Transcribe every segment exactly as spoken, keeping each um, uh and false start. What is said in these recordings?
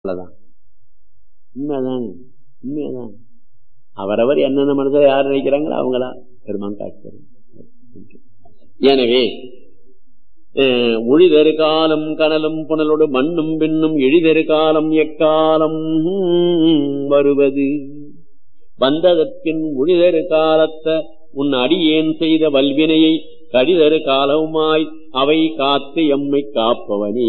அவ்வளவுதான். உண்மைதான் உண்மைதான். அவரவர் என்னென்ன மனசுல யார் நினைக்கிறாங்களோ அவங்களா பெருமான் காட்சி. எனவே ஒழிதரு காலம் கனலும் புனலோடு மண்ணும் பின்னும் எழிதரு காலம் எக்காலம் வருவது வந்ததற்கின் ஒழிதரு காலத்த உன் அடியேன் செய்த வல்வினையை கடிதரு காலவுமாய் அவை காத்து எம்மை காப்பவனே.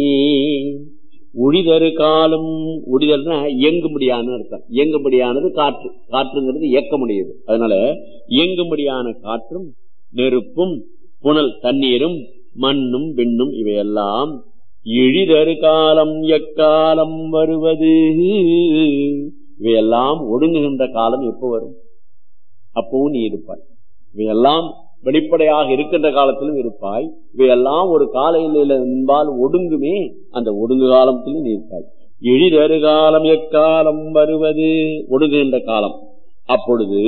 ஒழிதரு காலம், ஒழிதல்னா இயங்கும்படியான அர்த்தம். இயங்கும்படியானது காற்று, காற்றுங்கிறது இயக்க முடியுது. அதனால இயங்கும்படியான காற்றும் நெருப்பும் புனல் தண்ணீரும் மண்ணும் விண்ணும் இவையெல்லாம் எழிதரு காலம் எக்காலம் வருவது. இவையெல்லாம் ஒடுங்குகின்ற காலம் எப்போ வரும்? அப்பவும் நீ இருப்பாய். இவையெல்லாம் வெளிப்படையாக இருக்கின்ற காலத்திலும் இருப்பாய். இவையெல்லாம் ஒரு காலையில் என்பால் ஒடுங்குமே, அந்த ஒடுங்கு காலத்திலும் நீ இருப்பாய். எழிதரு காலம் எக்காலம் வருவது, ஒடுங்குகின்ற காலம். அப்பொழுது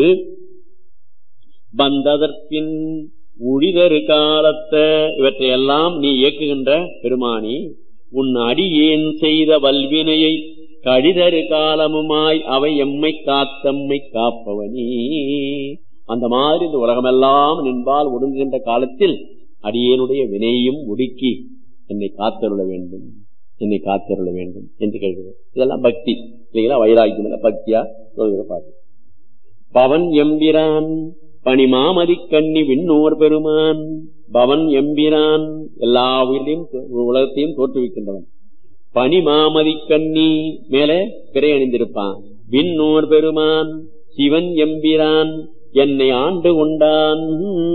வந்ததற்கின் ஒழிதரு காலத்தை இவற்றையெல்லாம் நீ இயக்குகின்ற பெருமானி, உன் அடியேன் செய்த வல்வினையை கடிதரு காலமுமாய் அவை எம்மை காத்தம்மை காப்பவனே. அந்த மாதிரி இந்த உலகமெல்லாம் நின்பால் ஒடுங்குகின்ற காலத்தில் அடியேனுடைய வினையும் ஒடுக்கி என்னை காத்தருள வேண்டும், என்னை காத்தருள வேண்டும் என்று கேட்கிறது. இதெல்லாம் பக்தி இல்லைங்களா? வைராக்கியம் பக்தியா சொல்கிற பாட்டு. பவன் எம்பிரான் பனிமாமதி கண்ணி விண்ணோர் பெருமான். பவன் எம்பிரான் எல்லா உயிரையும் உலகத்தையும் தோற்றுவிக்கின்றவன். பனிமாமதி கண்ணி மேல பிறை அணிந்திருப்பான். விண்ணோர் பெருமான் சிவன் எம்பிரான் என்னை ஆண்டு கொண்டான்.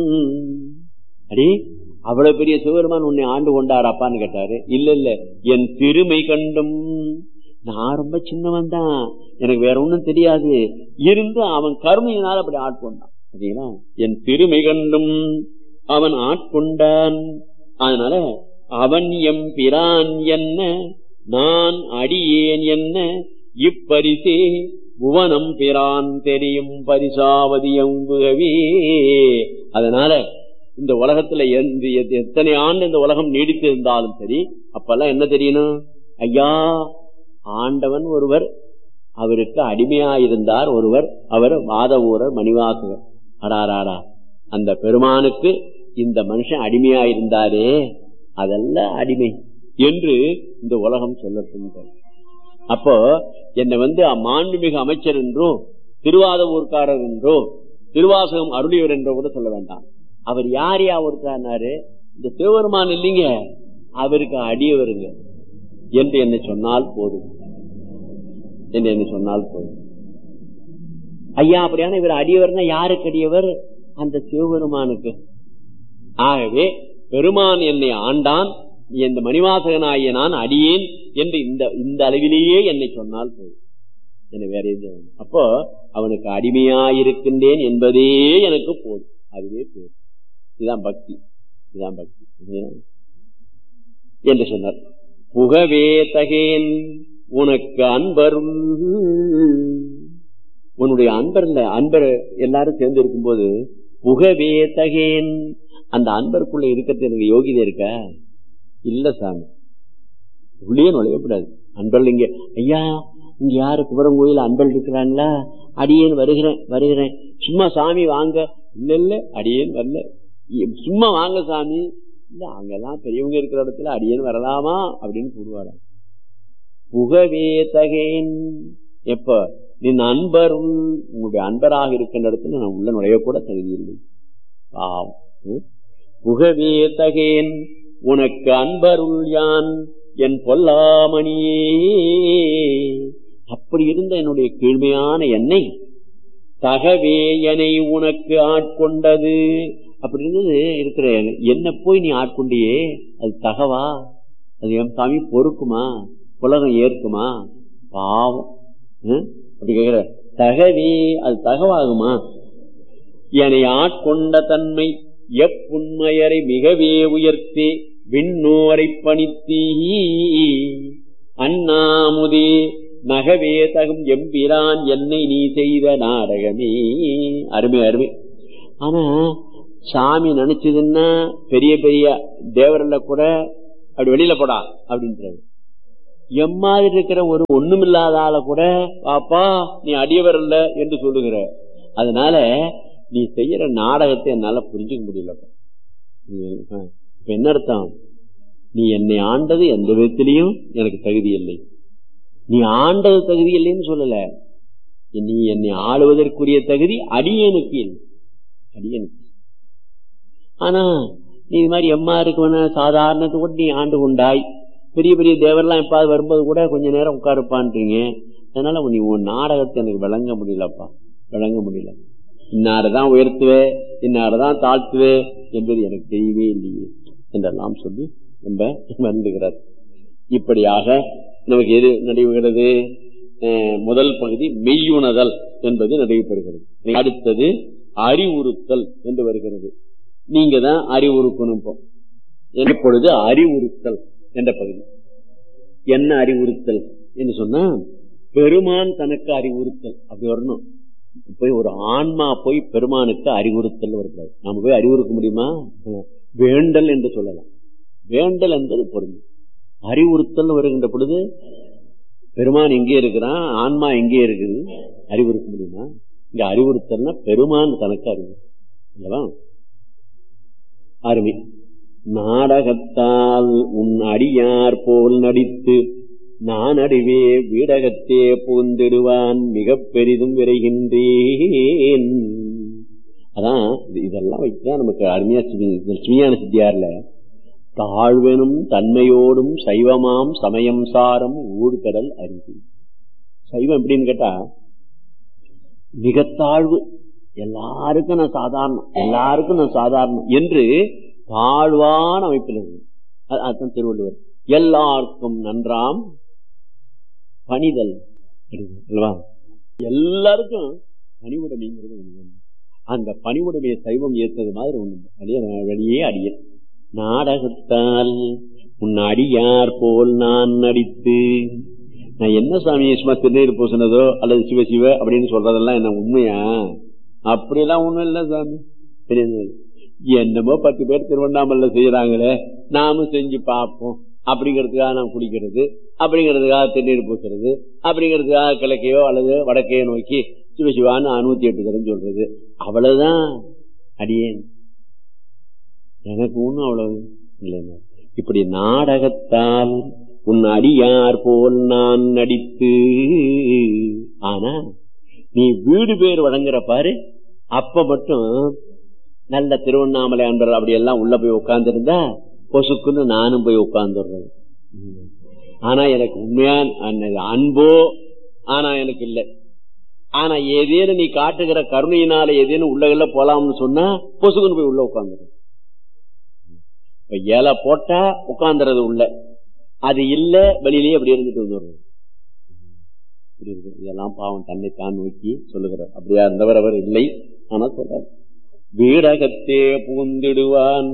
அடி அவ்வளவு பெரிய சிவபெருமான் உன்னை ஆண்டு கொண்டாராப்பான்னு கேட்டாரு. இல்ல இல்ல, என் பெருமை கண்டும், நான் ரொம்ப சின்னவன் தான், எனக்கு வேற ஒண்ணும் தெரியாது, இருந்து அவன் கருணையினால் அப்படி ஆட்கொண்டான். சரிங்களா? என் பெருமை கண்டும் அவன் ஆட்கொண்டான். அதனால அவன் எம் பிரான் என்ன நான் அடியேன் என்ன இப்பரிசே புவனம் பிரான் தெரியும் பரிசாவதி எங்குகவே. அதனால இந்த உலகத்துல எத்தனை ஆண்டு இந்த உலகம் நீடித்து இருந்தாலும் சரி, அப்பெல்லாம் என்ன தெரியணும்? ஐயா, ஆண்டவன் ஒருவர், அவருக்கு அடிமையாயிருந்தார் ஒருவர், அவர் வாதவூரர் மணிவாசகர். அடாராடா, அந்த பெருமானுக்கு இந்த மனுஷன் அடிமையாயிருந்தாரே, அதெல்லாம் அடிமை என்று இந்த உலகம் சொல்லட்டும். அப்போ என்னை வந்து மாண்புமிகு அமைச்சர் என்றோ திருவாதவூர்காரர் என்றோ திருவாசகம் அருளியவர் என்றோ கூட சொல்ல வேண்டாம். அவர் யார் யா ஒருத்தாரு? இந்த சிவபெருமான் இல்லைங்க, அவருக்கு அடியவருங்க என்று என்னை சொன்னால் போதும், என்று என்னை சொன்னால் போதும். ஐயா, அப்படியான இவர் அடியவர்னா யாருக்கு அடியவர்? அந்த சிவபெருமானுக்கு. ஆகவே பெருமான் என்னை ஆண்டான், இந்த மணிவாசகனாகிய நான் அடியேன் என்று இந்த இந்த அளவிலேயே என்னை சொன்னால் போதும், என்ன வேற எதுவும். அப்போ அவனுக்கு அடிமையாயிருக்கின்றேன் என்பதே எனக்கு போதும், அதுவே போதும். இதுதான் பக்தி, இதுதான் பக்தி என்று சொன்னார். புகவே தகேன் உனக்கு அன்பருள். உன்னுடைய அன்பர், அன்பர் எல்லாரும் சேர்ந்து இருக்கும் போது புகவே தகேன், அந்த அன்பருக்குள்ள இருக்கிறது எனக்கு யோகிதை இருக்கா? இல்ல சாமி, உள்ளே நுழையக்கூடாது. அன்பர்கள் இங்க, ஐயா இங்க யாரு குமரங்கோயில் அன்பர்கள் இருக்கிறாங்களா? அடியேன் வருகிறேன் வருகிறேன் சும்மா சாமி வாங்க. இல்ல இல்ல, அடியேன் வரல. சும்மா வாங்க சாமி. இல்ல, அங்கெல்லாம் பெரியவங்க இருக்கிற இடத்துல அடியேன் வரலாமா அப்படின்னு கூறுவாரா? புகவே தகேன். எப்ப நீ அன்பருள், உங்களுடைய அன்பராக இருக்கின்ற இடத்துல நான் உள்ள நுழையக்கூட தகுதியில்லை. பாவம். புகவே தகேன் உனக்கு அன்பருள் யான் என் பொல்லாமணியே. அப்படி இருந்த என்னுடைய கீழ்மையான என்னை தகவே என்னை உனக்கு ஆட்கொண்டது. அப்படி இருந்தது இருக்கிற என்ன போய் நீ ஆட்கொண்டியே, அது தகவா? அது என் சாமி பொறுக்குமா? உலகம் ஏற்குமா? பாவம். அப்படி கேட்கிற தகவே, அது தகவாகுமா? என்னை ஆட்கொண்ட தன்மை எப்புண்மையரை மிகவே உயர்த்தி விண்ணோரை பணித்தீ அண்ணாமுதே நகவே தகும் எம்பிரான் என்னை நீ செய்த நாடகமே. அருமை அருமை. ஆனா சாமி நினைச்சதுன்னா பெரிய பெரிய தேவரில் கூட அப்படி வெளியில போடா அப்படின்றது. எம்மாதிரி இருக்கிற ஒரு ஒண்ணுமில்லாத ஆளை கூட பாப்பா நீ அடியவர் இல்ல என்று சொல்லுகிற. அதனால நீ செய்யற நாடகத்தை என்னால புரிஞ்சுக்க முடியல. இப்ப என்ன அர்த்தம்? நீ என்னை ஆண்டது எந்த விதத்திலையும் எனக்கு தகுதி இல்லை. நீ ஆண்டது தகுதி இல்லைன்னு சொல்லல, நீ என்னை ஆளுவதற்குரிய தகுதி அடியனுக்கு இல்லை, அடியனுக்கு. ஆனா நீ இது மாதிரி எம்மா இருக்குவன சாதாரணத்தை கூட நீ ஆண்டு கொண்டாய். பெரிய பெரிய தேவர்லாம் எப்பாவது வரும்போது கூட கொஞ்ச நேரம் உட்காருப்பான்றீங்க. அதனால நீ உன் நாடகத்தை எனக்கு விளங்க முடியலப்பா, விளங்க முடியல. இன்னாரதான் உயர்த்துவே, இன்னாரதான் தாழ்த்துவே என்பது எனக்கு தெரியவே இல்லையே என்றெல்லாம் சொல்லி நம்ம வந்துகிறார். இப்படியாக நமக்கு எது நடைபெறுகிறது? முதல் பகுதி மெய்யுணதல் என்பது நடைபெறுகிறது. அடுத்தது அறிவுறுத்தல் என்று வருகிறது. நீங்க தான் அறிவுறுக்கணும். எப்பொழுது அறிவுறுத்தல் என்ற பகுதி என்ன? அறிவுறுத்தல் என்று சொன்னா பெருமான் தனக்கு அறிவுறுத்தல் அப்படி வரணும். போய் ஒரு ஆன்மா போய் பெருமானுக்கு அறிவுறுத்தல் வரக்கூடாது. நாம போய் அறிவுறுக்க முடியுமா? வேண்டல் என்று சொல்லலாம். வேண்டல் என்பது பொருள். அறிவுறுத்தல் வருகின்ற பொழுது பெருமான் எங்கே இருக்கிறான், ஆன்மா எங்கே இருக்குது, அறிவுறுத்த முடியுமா? இங்க அறிவுறுத்தல்னா பெருமான் தனக்கு அறிவுறுத்தல். அருமை. நாடகத்தால் உன் அடியார் போல் நடித்து நான் அறிவே வீடகத்தே புகுந்திடுவான் மிக பெரிதும் விரைகின்றேன். அதான் இதெல்லாம் வைத்துதான் நமக்கு அருமையா சுமியான சித்தியார்ல தாழ்வெனும் தன்மையோடும் சைவமாம் சமயம் சாரம் ஊழ்கடல் அறிவு. சைவம் எப்படின்னு கேட்டா மிக தாழ்வு, எல்லாருக்கும் நான் சாதாரணம், எல்லாருக்கும் நான் சாதாரணம் என்று தாழ்வான அமைப்பில் இருக்கு. அதுதான் திருவள்ளுவர் எல்லாருக்கும் நன்றாம் பணிதல். எல்லாருக்கும் பணிவுடைமைங்கிறது அந்த பணிவுடைமையை சைவம் ஏற்றது மாதிரி ஒண்ணு அடிய வெளியே அடிய. நாடகத்தால் உன் அடியார் போல் நான் நடித்து, நான் என்ன சாமி சும்மா திருநீர் பூசினதோ அல்லது சிவ சிவ அப்படின்னு சொல்றதெல்லாம் என்ன உண்மையா? அப்படியெல்லாம் ஒண்ணும் இல்லை சாமி. என்னமோ பத்து பேர் திருவண்ணாமலை செய்யறாங்களே, நாமும் செஞ்சு பார்ப்போம் அப்படிங்கிறதுக்காக நாம் குடிக்கிறது, அப்படிங்கிறதுக்காக திருநீர் பூசுறது, அப்படிங்கிறதுக்காக கிழக்கையோ அல்லது வடக்கையோ நோக்கி சிவசிவான்னு நூத்தி எட்டு தரம் சொல்றது, அவ்வளவுதான் அடியேன். எனக்கு ஒண்ணும் அவ்வளவு இல்லைங்க. இப்படி நாடகத்தால் உன் அடியார் போல் நான் நடித்து, ஆனா நீ வீடு பேர் வழங்குற பாரு, அப்ப மட்டும் நல்ல திருவண்ணாமலை அன்பர் அப்படி எல்லாம் உள்ள போய் உட்கார்ந்து இருந்தா பொசுக்குன்னு நானும் போய் உட்கார்ந்துடுறது. ஆனா எனக்கு உண்மையான அன்போ ஆனா எனக்கு இல்லை. ஆனா ஏதேனும் நீ காட்டுகிற கருணையினால ஏதேனும் உள்ளகல்ல போலாம்னு சொன்னா பொசுக்குன்னு போய் உள்ள உட்கார்ந்துடுறது. இப்ப ஏழை போட்டா உட்கார்ந்துறது உள்ள, அது இல்ல வெளியிலேயே அப்படி இருந்துட்டு வந்துடுறது. இதெல்லாம் பாவம் தன்னை தான் நோக்கி சொல்லுகிறார். அப்படியா இருந்தவர் அவர் இல்லை. ஆனா சொல்றார் வீடகத்தே புகுந்திடுவான்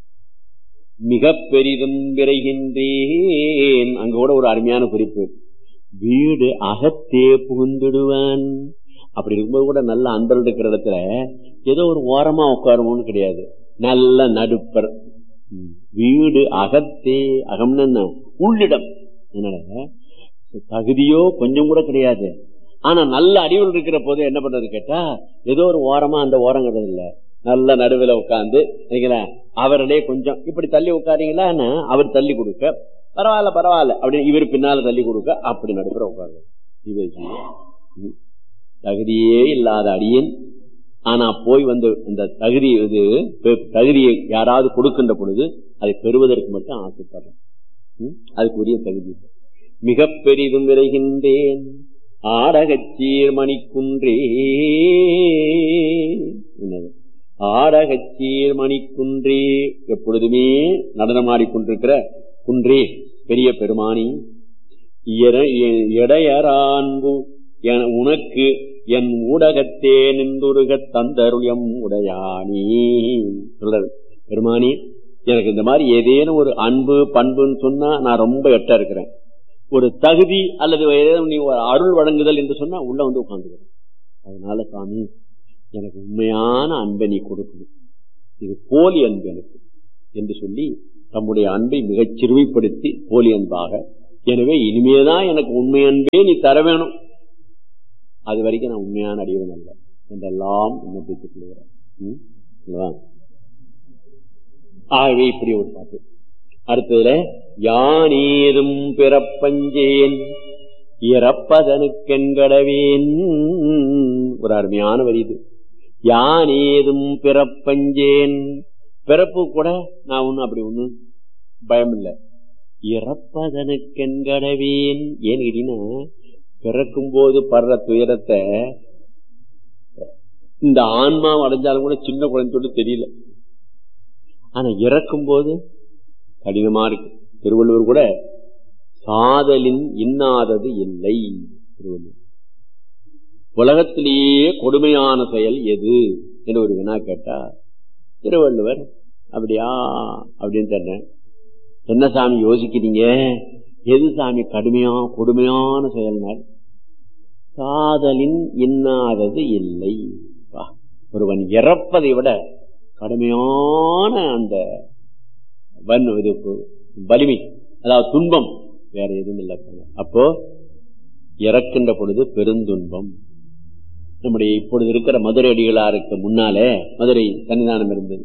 மிக பெரிதும் விரைகின்றேன். அங்க கூட ஒரு அருமையான குறிப்பு, வீடு அகத்தே புகுந்திடுவான். அப்படி இருக்கும்போது கூட நல்ல அன்பர் இருக்கிற இடத்துல ஏதோ ஒரு ஓரமா உட்காருமோன்னு கிடையாது, நல்ல நடுப்பர். வீடு அகத்தே, அகம்னு உள்ளிடம். என்னடா தகுதியோ கொஞ்சம் கூட கிடையாது. ஆனா நல்ல அறிவுள் இருக்கிற போது என்ன பண்றது கேட்டா, ஏதோ ஒரு ஓரமா அந்த ஓரங்கிறது இல்ல, நல்ல நடுவில் உட்கார்ந்து அவர்களே கொஞ்சம் இப்படி தள்ளி உட்காரீங்களா, அவர் தள்ளி கொடுக்க பரவாயில்ல பரவாயில்ல அப்படின்னு இவர் பின்னால தள்ளி கொடுக்க, அப்படி நடுப்புற உட்காரு. இது தகுதியே இல்லாத அடியேன். ஆனா போய் வந்து இந்த தகுதி இது தகுதியை யாராவது கொடுக்கின்ற பொழுது அதை பெறுவதற்கு மட்டும் ஆசைப்படுறேன். அதுக்குரிய தகுதி மிக பெரிதும் விரைகின்றேன் ஆடகச்சீர் மணிக்குன்றே. ஆடகச்சீர் மணிக்குன்றே, எப்பொழுதுமே நடனமாடிக்கொண்டிருக்கிற குன்றே பெரிய பெருமானி, எடையரான்பு உனக்கு என் ஊடகத்தே நின்றுருக தந்தருயம் உடையானி. சொல்ற பெருமானி, எனக்கு இந்த மாதிரி ஏதேனும் ஒரு அன்பு பண்புன்னு சொன்னா நான் ரொம்ப எட்ட இருக்கிறேன். ஒரு தகுதி அல்லது நீ அருள் வழங்குதல் என்று சொன்னா உள்ள வந்து உட்கார்ந்துக்கிறேன். அதனால சாமி எனக்கு உண்மையான அன்பை நீ கொடுக்கணும், இது போலி அன்பு எனக்கு என்று சொல்லி தம்முடைய அன்பை மிகச் சிறுமைப்படுத்தி போலி அன்பாக எனவே இனிமேதான் எனக்கு உண்மை அன்பே நீ தர வேணும், அது வரைக்கும் நான் உண்மையான அடியவன் அல்ல என்றெல்லாம் விண்ணப்பித்துக் கொள்கிறேன். ஆகவே இப்படி ஒரு பாட்டு. அடுத்ததுல யானேதும் பிறப்பஞ்சேன் இறப்பதனுக்கென்கடவேன், ஒரு அருமையான வரி இது. யானேதும் பிறப்பஞ்சேன், பிறப்பு கூட நான் ஒன்னும் அப்படி ஒன்னும் பயம் இல்லை. இறப்பதனுக்கென்கடவேன், ஏன்னு கேட்டீங்கன்னா பிறக்கும் போது படுற துயரத்தை இந்த ஆன்மா அடைஞ்சாலும் கூட சின்ன குழந்தையோடு தெரியல, ஆனா இறக்கும் போது கடினமா இருக்கு. திருவள்ளுவர் கூட சாதலின் இன்னாதது இல்லை, திருவள்ளுவர் உலகத்திலேயே கொடுமையான செயல் எது என்று ஒரு வினா கேட்டா திருவள்ளுவர் அப்படியா அப்படின்னு சொன்னேன். என்ன சாமி யோசிக்கிறீங்க, எது சாமி கடுமையா கொடுமையான செயல்னால்? சாதலின் இன்னாதது இல்லை. ஒருவன் இறப்பதை விட கடுமையான அந்த வலிமை, அதாவது துன்பம் வேற எதுவும் இல்லை. அப்போ இறக்கின்ற பொழுது பெருந்துன்பம். நம்முடைய இப்பொழுது இருக்கிற மதுரை அடிகளாருக்கு முன்னாலே மதுரை சன்னிதானம் இருந்தது.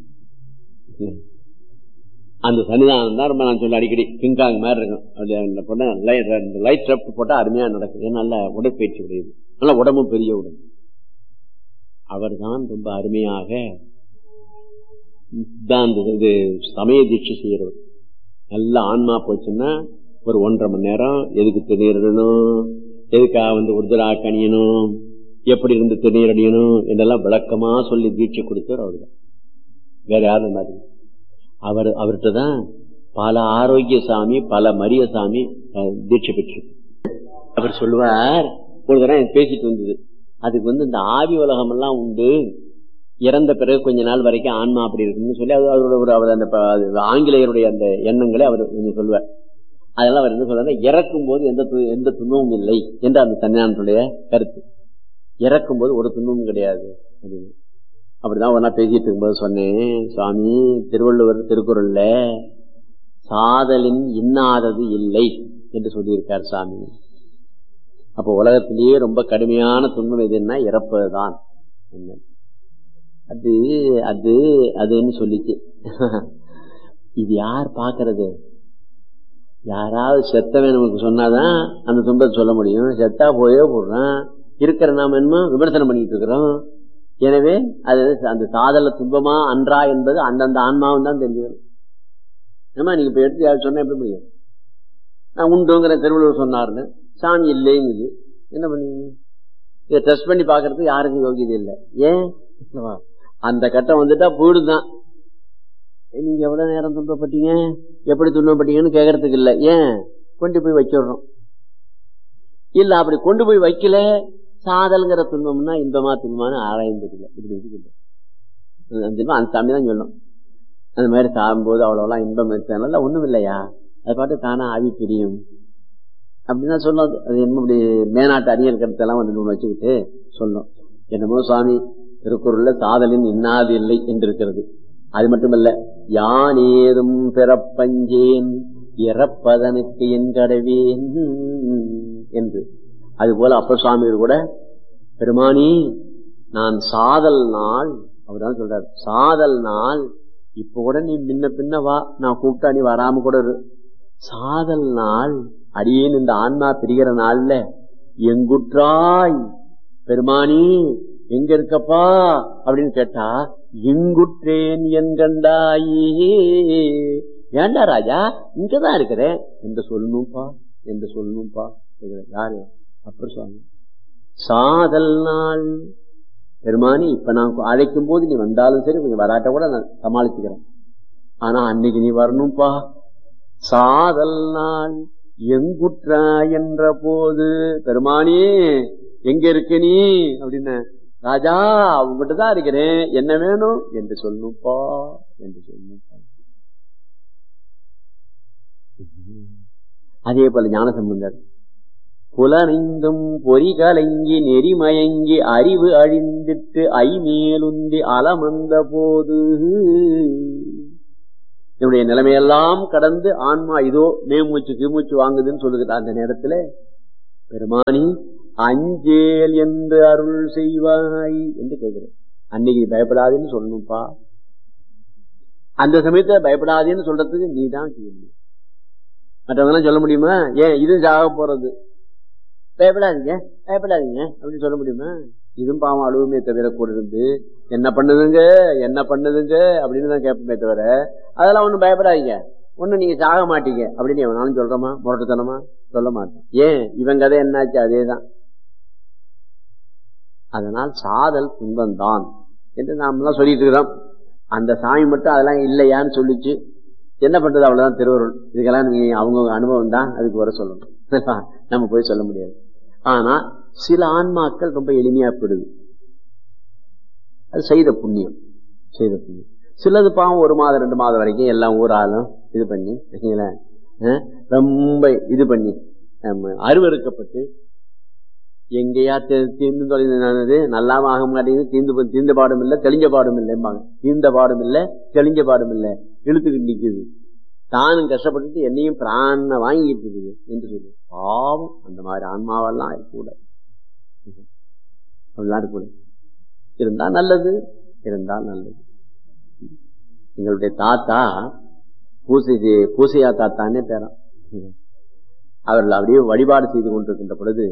அந்த சன்னிதானம் தான் ரொம்ப நான் சொல்ல அடிக்கடி கிங்காங் மாதிரி இருக்கும். லைட் ரப் போட்டா அருமையா நடக்குது, நல்ல உடற்பயிற்சி உடையது, நல்ல உடம்பும் பெரிய உடம்பு. அவர் தான் ரொம்ப அருமையாக இது சமய தீட்சை செய்யறவர். நல்ல ஆன்மா போச்சுன்னா ஒரு ஒன்றரை மணி நேரம் எதுக்கு திருநீரணும், எதுக்காக வந்து உருதரா கணியணும், எப்படி இருந்து திருநீர் அடியணும் என்றெல்லாம் விளக்கமா சொல்லி தீட்சை கொடுத்தவர் அவர் தான், வேற யாரும் மாதிரி. அவர் அவர்கிட்ட தான் பல ஆரோக்கிய சாமி பல மரிய சாமி தீட்சை பெற்று. அவர் சொல்லுவார், ஒரு தடவை பேசிட்டு வந்தது, அதுக்கு வந்து இந்த ஆவி உலகம் எல்லாம் உண்டு, இறந்த பிறகு கொஞ்ச நாள் வரைக்கும் ஆன்மா அப்படி இருக்குன்னு சொல்லி அது அவரோட ஒரு அவர் அந்த ஆங்கிலேயருடைய அந்த எண்ணங்களை அவர் கொஞ்சம் சொல்லுவார். அதெல்லாம் அவர் என்ன சொல்றாரு, இறக்கும் போது எந்த எந்த துன்பமும் இல்லை என்று அந்த சன்னிதானத்துடைய கருத்து. இறக்கும் போது ஒரு துன்பமும் கிடையாது அப்படின்னு. அப்படிதான் ஒன்னா பேசிட்டு இருக்கும்போது சொன்னேன், சுவாமி திருவள்ளுவர் திருக்குறள்ல சாதலின் இன்னாதது இல்லை என்று சொல்லியிருக்கார் சாமி. அப்போ உலகத்திலேயே ரொம்ப கடுமையான துன்பம் எதுன்னா இறப்பதுதான். அது அது அதுன்னு சொல்லிச்சு. இது யார் பாக்குறது? யாராவது செத்தவன் நமக்கு சொன்னாதான் அந்த துன்பத்தை சொல்ல முடியும். செத்தா போயே போடுறான், இருக்கிற நாம என்ன விமர்சனம் பண்ணிட்டு இருக்கிறோம். எனவே அது அந்த சாதல துன்பமா அன்றா என்பது அந்தந்த ஆன்மாவும் தான் தெரிஞ்சுக்கணும். ஏமா நீங்க இப்ப எடுத்து யாரும் சொன்னா எப்படி முடியும்? நான் உண்டுங்கிற திருவள்ளுவர் சொன்னாருன்னு சாமி இல்லைங்குது, என்ன பண்ணுவீங்க? இதை டெஸ்ட் பண்ணி பாக்குறதுக்கு யாருக்கும் யோகியது இல்லை. ஏன்? அந்த கட்டம் வந்துட்டா போயிடுதான். நீங்க எவ்வளவு நேரம் துன்பப்பட்டீங்க, எப்படி துன்பப்பட்டீங்கன்னு கேட்கறதுக்கு இல்லை. ஏன்? கொண்டு போய் வச்சிடுறோம். இல்ல அப்படி கொண்டு போய் வைக்கல, சாதல்ங்கிற துன்பம்னா இன்பமா துன்பமான ஆராய்ந்ததில்லை. இப்படி இருக்குது அந்த சாமி தான் சொல்லணும். அந்த மாதிரி சாகும்போது அவ்வளவுலாம் இன்பம் இருந்ததுனால ஒண்ணும் இல்லையா, அது பாட்டு தானா ஆவி பிரியும் அப்படின்னா சொல்லாது. அது என்ன இப்படி மேனாட்டு அறிஞர் கருத்தெல்லாம் வந்து வச்சுக்கிட்டு சொல்லும். என்னமோ சுவாமி திருக்குறள்ல சாதலின் இன்னாது இல்லை என்று இருக்கிறது. அது மட்டுமல்ல, யான் ஏதும் பிறப்பஞ்சேன் இறப்பதனுக்கு என் கடவேன் என்று. அது போல அப்பர் சுவாமிகள் கூட, பெருமானி நான் சாதல் நாள், அவர்தான் சொல்றாரு, சாதல் நாள் இப்ப கூட நீ முன்ன பின்ன வா, நான் கூப்பிட்டா நீ வராம கூட இரு. சாதல் நாள் அடியேன் இந்த ஆன்மா பிரிகிற நாள்ல எங்குற்றாய் பெருமானி எங்க இருக்கப்பா அப்படின்னு கேட்டா, இங்குற்றேன் என் கண்டாயே. ஏண்டா ராஜா இங்கதான் இருக்கிறேன் என்று சொல்லணும்பா என்று சொல்லணும்பா. யாரு? அப்பர் சுவாமி. சாதல் நாள் பெருமானி இப்ப நான் அழைக்கும் போது நீ வந்தாலும் சரி, கொஞ்சம் வராட்ட கூட நான் சமாளிச்சுக்கிறேன், ஆனா அன்னைக்கு நீ வரணும்பா. சாதல் நாள் எங்குற்றா என்ற போது பெருமானி எங்க இருக்க நீ அப்படின்னு, ராஜா அவங்ககிட்ட தான் இருக்கிறேன், என்ன வேணும் என்று சொல்லணும்பா என்று சொல்லணும்பா. அதே போல ஞானசம்பந்தர், புலனைந்தும் பொறி கலங்கி நெறிமயங்கி அறிவு அழிந்திட்டு ஐமேலுந்தி அலமந்த போது, என்னுடைய நிலைமையெல்லாம் கடந்து ஆன்மா இதோ மேமூச்சு கிமூச்சு வாங்குதுன்னு சொல்லுகிட்ட அந்த நேரத்துல பெருமானி அஞ்சேல் என்று அருள் செய்வாய் என்று கேட்கிறேன். அன்னைக்கு பயப்படாதுன்னு சொல்லணும்ப்பா. அந்த சமயத்துல பயப்படாதேன்னு சொல்றதுக்கு நீ தான் செய்யணும். மற்றவங்க சொல்ல முடியுமா? ஏன் இது சாக போறது, பயப்படாதீங்க பயப்படாதீங்க அப்படின்னு சொல்ல முடியுமா? இதுவும் பாவம் அழுவுமே தவிர கூட இருந்து என்ன பண்ணுதுங்க என்ன பண்ணுதுங்க அப்படின்னு தான் கேட்போமே தவிர அதெல்லாம் ஒண்ணும் பயப்படாதீங்க, ஒண்ணும் நீங்க சாக மாட்டீங்க அப்படின்னு எவனாலும் சொல்றோமா? முரட்டுத்தனமா சொல்ல மாட்டோம். ஏன் இவன் கதை என்னாச்சு? அதேதான். அதனால் சாதல் துன்பம் தான் என்று நாம எல்லாம் சொல்லிட்டு இருக்கிறோம். அந்த சாமி மட்டும் அதெல்லாம் இல்லையான்னு சொல்லிச்சு. என்ன பண்றது? அவ்வளவுதான் திருவருள். இதுக்கெல்லாம் நீ அவங்க அனுபவம் தான் அதுக்கு வர சொல்லணும், நம்ம போய் சொல்ல முடியாது. ஆனா சில ஆன்மாக்கள் ரொம்ப எளிமையா போயிடுது. அது செய்த புண்ணியம், செய்த புண்ணியம். சிலது பாவம் ஒரு மாதம் ரெண்டு மாதம் வரைக்கும் எல்லாம் ஊராலும் இது பண்ணி ரொம்ப இது பண்ணி அருவறுக்கப்பட்டு எங்கேயா தீர்ந்து தொலைந்தது நல்லாம ஆக மாட்டேங்குது. தீர்ந்து தீர்ந்த பாடும் இல்லை தெளிஞ்ச பாடும் இல்லைம்பாங்க. தீர்ந்த பாடும் இல்லை தெளிஞ்ச பாடும் இல்லை, இழுத்துக்கிட்டு நிக்குது. தானும் கஷ்டப்பட்டுட்டு என்னையும் பிராண வாங்கிட்டு இருக்குது என்று சொல்லு. பாவம் அந்த மாதிரி ஆன்மாவெல்லாம் இருக்கக்கூடாது. அப்படிலாம் இருக்கக்கூடாது. இருந்தா நல்லது, இருந்தால் நல்லது. எங்களுடைய தாத்தா பூசை பூசையா தாத்தானே பேரான். அவர்கள் அப்படியே வழிபாடு செய்து கொண்டிருக்கின்ற பொழுது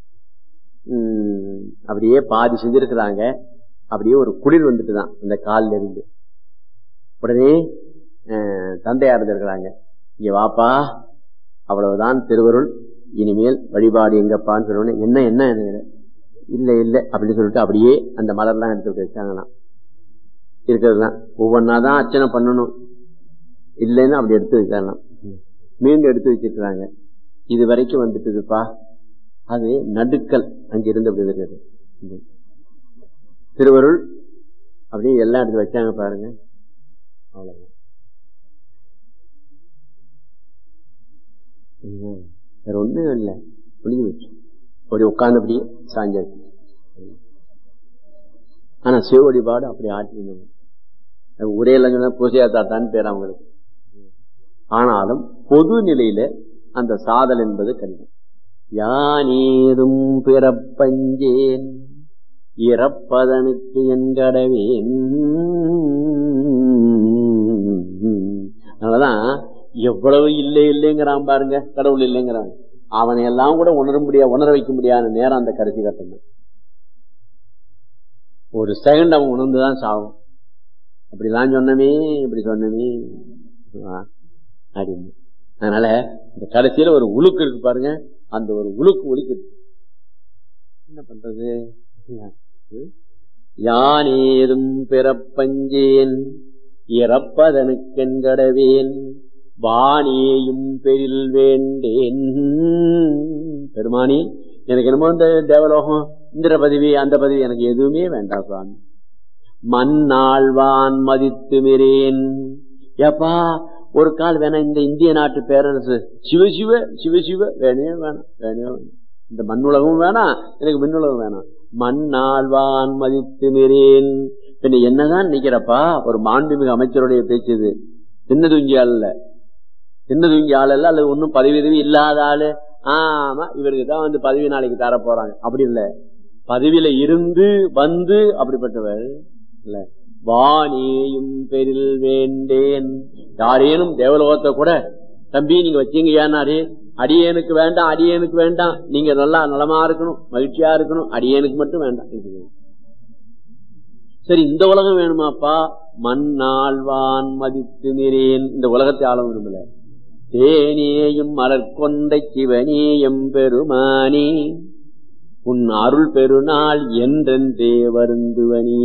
உம் அப்படியே பாதி செஞ்சிருக்கிறாங்க. அப்படியே ஒரு குளிர் வந்துட்டுதான் அந்த காலில் இருந்து. உடனே தந்தையா இருந்திருக்கிறாங்க, இங்க வாப்பா அவ்வளவுதான் திருவருள், இனிமேல் வழிபாடு எங்கப்பான்னு சொன்ன என்ன என்ன இல்ல இல்ல அப்படின்னு சொல்லிட்டு அப்படியே அந்த மலர்லாம் எடுத்து வச்சாங்களாம். இருக்கிறதுலாம் ஒவ்வொன்னாதான் அர்ச்சனை பண்ணணும், இல்லைன்னு அப்படி எடுத்து வச்சாங்களாம். மீண்டும் எடுத்து வச்சிருக்கிறாங்க. இது வரைக்கும் வந்துட்டுதுப்பா. அது நடுக்கல் அங்கிருந்து அப்படி இருக்கிறது திருவருள். அப்படியே எல்லாம் எடுத்து வச்சாங்க பாருங்க. அவ்வளவு வேற ஒண்ணும் இல்லை, புளிய வச்சு அப்படி உட்கார்ந்தபடியே சாஞ்சாச்சு. ஆனா சிவ வழிபாடு அப்படி ஆட்டிருந்தாங்க. உரையில பூசையா தாத்தான்னு பேர் அவங்களுக்கு. ஆனாலும் பொது நிலையில அந்த சாதல் என்பது கடினம். யானேதும் பிறப்பஞ்சேன் இறப்பதனுக்கு என் கடவேன். அதனாலதான் எவ்வளவு இல்லை இல்லைங்கிறான் பாருங்க, கடவுள் இல்லைங்கிறான். அவனை எல்லாம் கூட உணர முடியாது, உணர வைக்க முடியாத நேரம் அந்த கடைசி கட்டம். ஒரு செகண்ட் அவன் உணர்ந்துதான் சாகும். அப்படிலாம் சொன்னமே இப்படி சொன்னமே அப்படின்னு. அதனால இந்த கடைசியில ஒரு உழுக்கு இருக்கு பாருங்க, அந்த ஒரு உழுக்கு ஒலிக்கு என்ன பண்றது? யானேதும் பிறப்பஞ்சேன் இறப்பதனுக்கென்கடவேன் வாணியையும் பெரில் வேண்டேன். பெருமானி எனக்கு என்னமோ இந்த தேவலோகம் இந்திர பதவி அந்த பதவி எனக்கு எதுவுமே வேண்டாம் சுவாமி. மண்ணாழ்வான் மதித்து மிரேன். ஏப்பா ஒரு கால் வேணா இந்த இந்திய நாட்டு பேரரசு சிவசிவ சிவசிவ வேணே வேணாம் வேணே வேணாம். இந்த மண்ணுலகம் வேணாம், எனக்கு மின்னுலகம் வேணாம். மண்ணாழ்வான் மதித்து மிரேன். பின்ன என்னதான் நினைக்கிறப்பா? ஒரு மாண்புமிகு அமைச்சருடைய பேச்சு இது. சின்ன துங்கி ஆள் இல்ல, சின்ன துங்கி ஆள் இல்ல, அல்லது ஒன்னும் பதவி உதவி இல்லாத ஆளு. ஆமா இவருக்கு தான் வந்து பதவி நாளைக்கு தர போறாங்க அப்படி இல்ல. பதவியில இருந்து வந்து அப்படிப்பட்டவர் இல்ல. வாணியும் பெரில் வேண்டேன். யாரேனும் தேவலோகத்தை கூட தம்பி நீங்க வச்சீங்க ஏன்னாரு, அடியேனுக்கு வேண்டாம் அடியேனுக்கு வேண்டாம், நீங்க நல்லா நலமா இருக்கணும் மகிழ்ச்சியா இருக்கணும், அடியேனுக்கு மட்டும் வேண்டாம். சரி இந்த உலகம் வேணுமாப்பா? மண்ணாழ்வான் மதித்து நிறேன். இந்த உலகத்தை ஆள விரும்பல. தேனேயும் மலர்கொண்டை சிவனேயம் பெருமானே உன் அருள் பெருநாள் என்றென்றே வருந்துவனே.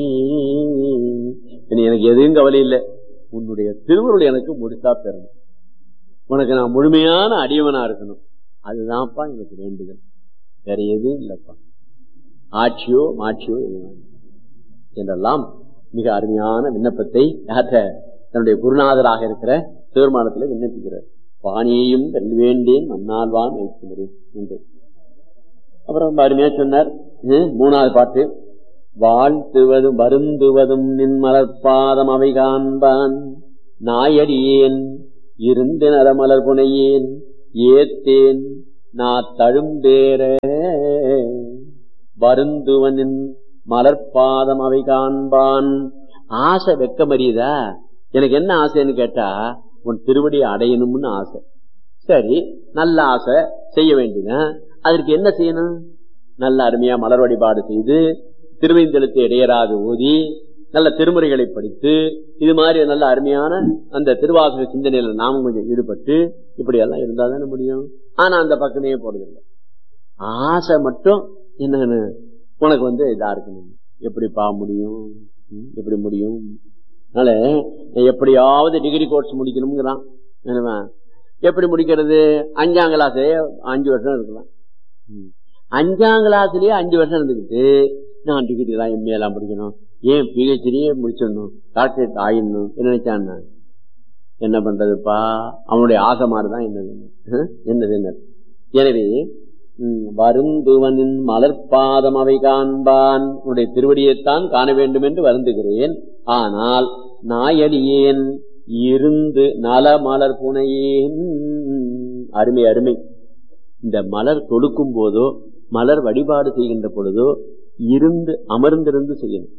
எனக்கு எதுவும் கவலை இல்லை, உன்னுடைய திருவருள் எனக்கு முடித்தா பெறணும், உனக்கு நான் முழுமையான அடியவனா இருக்கணும், அதுதான்ப்பா எனக்கு வேண்டுதல், வேற எதுவும் இல்லப்பா. ஆட்சியோ மாட்சியோ என்றெல்லாம் மிக அருமையான விண்ணப்பத்தை யாற்ற தன்னுடைய குருநாதராக இருக்கிற சிவருமானத்தில் விண்ணப்பிக்கிறார். வாணியையும் வெல்வேண்டேன் மண்ணாழ்வான் வைக்கிறேன் என்று. அப்புறம் அருமையா சொன்னார். மூணாவது பாட்டு, வாழ்த்துவதும் வருந்துவதும் நின் மலர்பாதம் அவை காண்பான் நாயடியேன் இருந்து நரமலர் புனையேன் ஏத்தேன் நா தழும்பேர வருந்துவனின் மலர்பாதம் அவை காண்பான். ஆசை வெக்கமறியதா? எனக்கு என்ன ஆசைன்னு கேட்டா உன் திருவடியை அடையணும்னு ஆசை. சரி, நல்ல ஆசை, செய்ய வேண்டியது. அதற்கு என்ன செய்யணும்? நல்ல அருமையா மலர் வழிபாடு செய்து திருவைந்தெழுத்தை இடையராது ஓதி நல்ல திருமுறைகளை படித்து இது மாதிரி நல்ல அருமையான அந்த திருவாசக சிந்தனையில நாமும் கொஞ்சம் ஈடுபட்டு இப்படி எல்லாம் இருந்தா தானே முடியும். ஆனா அந்த பக்கமே போறதில்லை. ஆசை மட்டும் என்னன்னு உனக்கு வந்து இதா இருக்கணும். எப்படி பா முடியும்? எப்படி முடியும்? அதனால எப்படியாவது டிகிரி கோர்ஸ் முடிக்கணும்ங்கிறான். எப்படி முடிக்கிறது? அஞ்சாம் கிளாஸ் அஞ்சு வருஷம் இருக்கலாம். அஞ்சாம் கிளாஸ்லயே அஞ்சு வருஷம் இருந்துக்கிட்டு நான் டிகிரி எல்லாம் எம்ஏ எல்லாம் முடிக்கணும், ஏன் பிஹெச்டியே முடிச்சிடணும், டாக்டரேட் ஆயிடணும் நினைச்சான். என்ன பண்றதுப்பா? அவனுடைய ஆசை மாதிரிதான் என்னது என்னது என்ன. எனவே வருந்துவனின் மலர்பாதம் அவை காண்பான். உன்னுடைய திருவடியைத்தான் காண வேண்டும் என்று வருந்துகிறேன். ஆனால் நாயடியேன் இருந்து நல மலர் புனையேன். அருமை அருமை. இந்த மலர் தொடுக்கும் போதோ மலர் வழிபாடு செய்கின்ற பொழுதோ இருந்து அமர்ந்திருந்து செய்யணும்.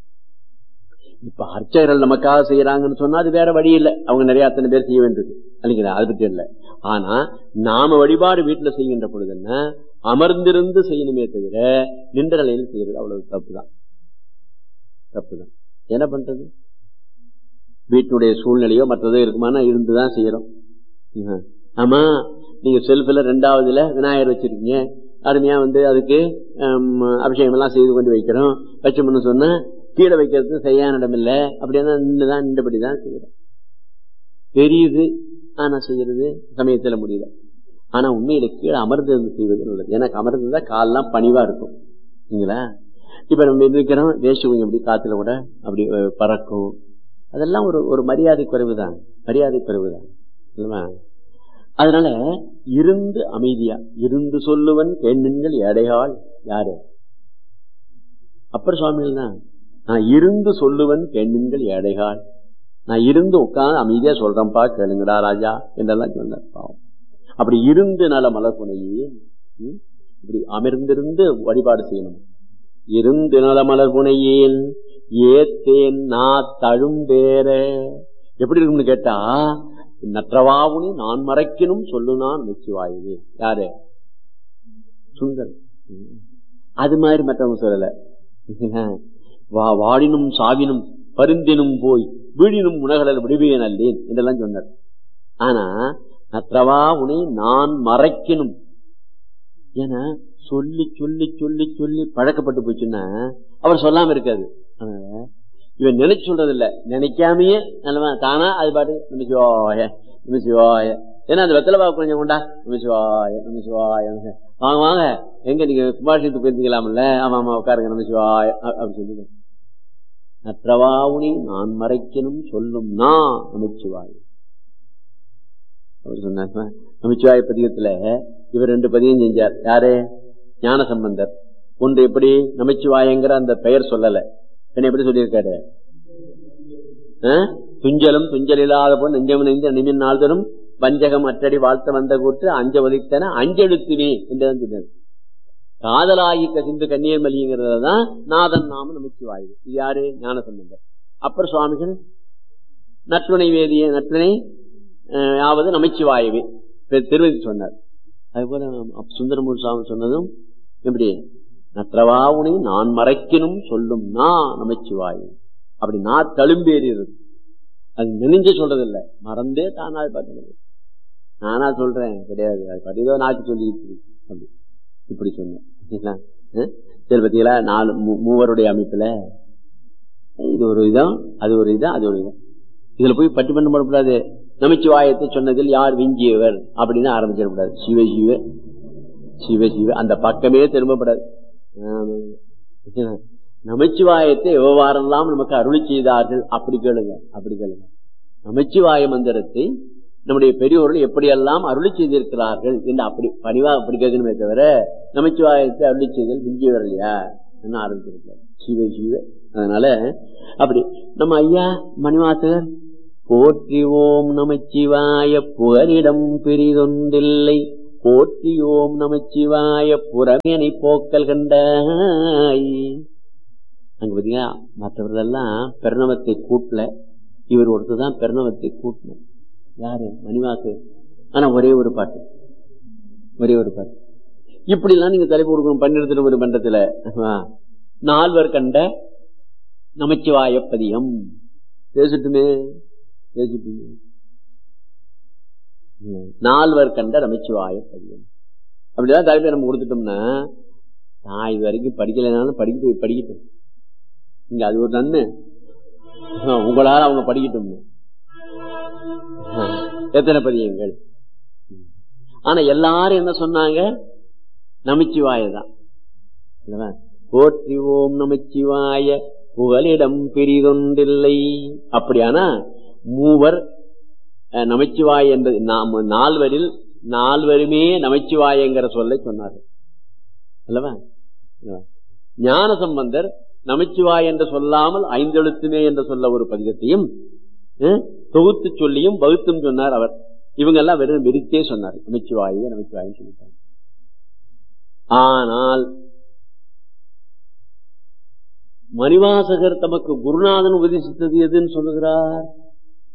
இப்ப அர்ச்சகர்கள் நமக்காக செய்யறாங்கன்னு சொன்னா அது வேற வழி இல்லை. அவங்க நிறைய அத்தனை பேர் செய்ய வேண்டியது இல்லைங்களா? அது பற்றி இல்லை. ஆனா நாம வழிபாடு வீட்டுல செய்கின்ற பொழுது என்ன அமர்ந்திருந்து செய்யணுமே தவிர நின்ற நிலையில் செய்யறது அவ்வளவு தப்புதான் தப்புதான். என்ன பண்றது? வீட்டுடைய சூழ்நிலையோ மற்றதோ இருக்குமானா இருந்துதான் செய்யறோம். ஆமா, நீங்க செல்ஃபில் ரெண்டாவதுல விநாயகர் வச்சிருக்கீங்க, அருமையா வந்து அதுக்கு அபிஷேகம் எல்லாம் செய்து கொண்டு வைக்கிறோம். வச்சோம்னு சொன்னா கீழே வைக்கிறது சரியான இடம் இல்லை. அப்படின்னா நின்றுதான் நின்றபடிதான் செய்யறோம். தெரியுது, ஆனா செய்யறது சமயத்துல முடியல. ஆனா உண்மையில கீழே அமர்ந்து இருந்து செய்வது நல்லது. எனக்கு அமர்ந்துதான் காலெல்லாம் பணிவா இருக்கும் இல்லைங்களா? இப்ப நம்ம இருக்கிறோம், வேஷ்டி கொஞ்சம் அப்படி காத்துல கூட அப்படி பறக்கும். அதெல்லாம் ஒரு ஒரு மரியாதை குறைவுதான், மரியாதை குறைவுதான் இல்லையா? அதனால இருந்து அமைதியா இருந்து சொல்லுவன் பெண்கள் எடையாள் யாரு? அப்பர் சுவாமிகள் தான். நான் இருந்து சொல்லுவன் பெண்கள் எடைகால், நான் இருந்து உட்கார்ந்து அமைதியா சொல்றேன்ப்பா கேளுங்கடா ராஜா என்றெல்லாம் சொன்னார். பாவம். அப்படி இருந்து நல மலர் புனையே இப்படி அமர்ந்திருந்து வழிபாடு செய்யணும். இருந்து நல மலர் புனையேன் ஏத்தேன் நா தழும்பேர. எப்படி இருக்கும்னு கேட்டா நற்றவாவுனி நான் மறைக்கணும் சொல்லுனான் நிச்சயவாயுவே. யாரு? சுந்தர். அது மாதிரி மற்றவங்க சொல்லல. வாடினும் சாவினும் பருந்தினும் போய் வீடினும் உணகடல் விடுவேன் அல்லேன் என்றெல்லாம் சொன்னார். ஆனா நற்றவா உனை நான் மறைக்கணும் என சொல்லி சொல்லி சொல்லி சொல்லி பழக்கப்பட்டு போச்சுன்னா அவர் சொல்லாம இருக்காது. இவன் நினைச்சு சொல்றது இல்ல, நினைக்காமையே நல்லவா தானா அது பாட்டு நிமிஷவாய நிமிஷவாய. ஏன்னா அந்த வெத்தலை பாக்கு கொஞ்சம் கொண்டா நிமிஷவாய நிமிஷவாய வாங்க வாங்க எங்க நீங்க கும்பாஷத்துக்கு போயிருந்தீங்களாம்ல, ஆமா ஆமா உட்காருங்க நிமிஷவாய அப்படி சொல்லி நற்றவாவுனி நான் மறைக்கணும் சொல்லும் நான் நமச்சிவாய். அவர் சொன்னார் நமச்சிவாய பதிகத்துல இவர் ரெண்டு பதியம் செஞ்சார். யாரு? ஞான சம்பந்தர். ஒன்று எப்படி நமச்சிவாயங்கிற அந்த பெயர் சொல்லல, என்ன எப்படி சொல்லியிருக்காரு? துஞ்சலும் துஞ்சல் இல்லாத போல் நெஞ்சம் நெஞ்ச நிமின் நாள் தரும் வஞ்சகம் அற்றடி வாழ்த்த வந்த கூட்டு அஞ்ச ஒலித்தன அஞ்செழுத்துவே என்றுதான் சொன்னார். காதலாகி கசிந்து கண்ணீர் மல்லிங்கிறதுதான் நாதன் நாம நமச்சிவாயு. இது யாரு? ஞான சம்பந்தர். அப்பர் சுவாமிகள் நற்றுணை வேதிய நற்றுணை ஆவது நமச்சிவாயவே திருவதி சொன்னார். அது போல சுந்தரமூர் சுவாமி சொன்னதும் எப்படி நற்றவாவுனை நான் மறைக்கணும் சொல்லும் நான் நமச்சிவாயு. அப்படி நான் தழும்பேறியது. அது நினைஞ்சு சொல்றது இல்ல, மறந்தே தானா பார்த்து நானா சொல்றேன் கிடையாது. அது பத்தியதோ நாக்கு சொல்லிட்டு அப்படி இப்படி சொன்னேன். சரி பத்திகளா நாலு மூவருடைய அமைப்புல இது ஒரு இதம் அது ஒரு இதம் அது ஒரு இதம். இதுல போய் பட்டி பண்ண போடக்கூடாது. நமச்சிவாயத்தை சொன்னதில் யார் விஞ்சியவர் அப்படின்னு ஆரம்பிச்சிடக்கூடாது. சிவ சிவ சிவ சிவ அந்த பக்கமே திரும்பப்படாது. நமச்சிவாயத்தை எவ்வாறெல்லாம் நமக்கு அருளி செய்தார்கள் அப்படி கேளுங்க அப்படி கேளுங்க. நமச்சிவாய மந்திரத்தை நம்முடைய பெரியோர்கள் எப்படியெல்லாம் அருளி செய்திருக்கிறார்கள் என்று அப்படி பணிவா அப்படி கேட்கணுமே தவிர நமச்சிவாயத்தை அருளி செய்தல் விஞ்சியவர் இல்லையா என்ன ஆரம்பிச்சிருக்காரு. சிவ சிவ. அதனால அப்படி நம்ம ஐயா மணிவாசகர் போற்றி ஓம் நமச்சிவாய புகலிடம் பெரிதொன்றில்லை, போற்றி ஓம் நமச்சிவாய புறமேனை போக்கல் கண்டாய். அங்க பாத்தீங்கன்னா மற்றவர்கள் எல்லாம் பெருணவத்தை கூட்டல, இவர் ஒருத்தர் தான் பெருணவத்தை கூட்டணும். யாரு? மணிவாசு. ஆனா ஒரே ஒரு பாட்டு, ஒரே ஒரு பாட்டு. இப்படி எல்லாம் நீங்க தலைப்பு கொடுக்கணும். பன்னிரண்டு ஒரு மன்றத்துல நால்வர் கண்ட நமச்சிவாய பதியம் பேசிட்டுமே பேசிட்டுமே நால்வர் கண்ட நமச்சிவாய பதியம் அப்படிதான் தலைப்பை நம்ம கொடுத்துட்டோம்னா, நான் இது வரைக்கும் படிக்கலைனாலும் படிக்க படிக்கட்டும். இங்க அது ஒரு நன்மை, உங்களால அவங்க படிக்கட்டும். எத்தனை பதியங்கள். ஆனா எல்லாரும் என்ன சொன்னாங்க? நமச்சிவாயதான். போற்றி ஓம் நமச்சிவாய புகலிடம் பெரிதொன்றில்லை. அப்படியானா மூவர் நமச்சிவாய என்பது நால்வரில் நால்வருமே நமச்சிவாயங்கிற சொல்லை சொன்னார்கள் அல்லவா? ஞான சம்பந்தர் நமச்சிவாய் என்று சொல்லாமல் ஐந்தெழுத்துமே என்று சொல்ல ஒரு பதிகத்தையும் தொகுத்து சொல்லியும் வகுத்தும் சொன்னார் அவர். இவங்க எல்லாம் வெறும் விரித்தே சொன்னார் நமச்சிவாய நமச்சிவாய் சொல்லிட்டாங்க. ஆனால் மணிவாசகர் தமக்கு குருநாதன் உபதேசித்தது எதுன்னு சொல்லுகிறார்?